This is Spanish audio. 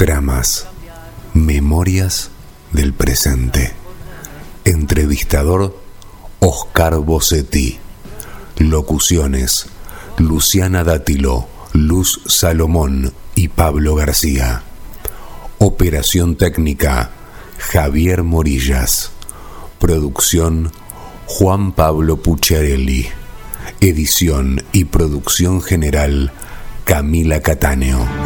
Tramas, memorias del presente. Entrevistador Oscar Bossetti. Locuciones Luciana Dátilo, Luz Salomón y Pablo García. Operación técnica Javier Morillas. Producción Juan Pablo Pucciarelli. Edición y producción general Camila Cattaneo.